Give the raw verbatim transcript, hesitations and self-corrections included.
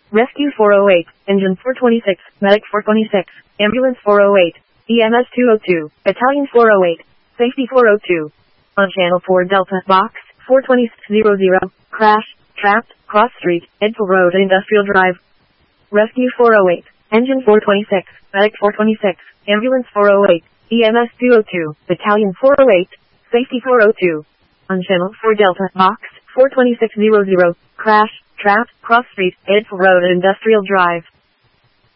Rescue four oh eight, Engine four twenty-six, Medic four twenty-six, Ambulance four oh eight, E M S two oh two, Battalion four oh eight, Safety four oh two. On Channel four Delta, Box four twenty-six hundred, crash, trapped, cross street, Edgeville Road Industrial Drive. Rescue four oh eight, Engine four twenty-six, Medic four twenty-six, Ambulance four oh eight, E M S two oh two, Battalion four oh eight, Safety four oh two. On Channel four Delta, Box four twenty-six hundred, crash, trapped, cross street, Edgeville Road Industrial Drive.